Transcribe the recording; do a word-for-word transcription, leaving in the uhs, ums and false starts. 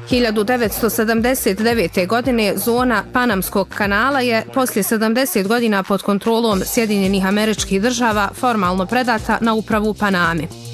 hiljadu devetsto sedamdeset devete. godine zona Panamskog kanala je poslije sedamdeset godina pod kontrolom Sjedinjenih Američkih Država formalno predata na upravu Paname.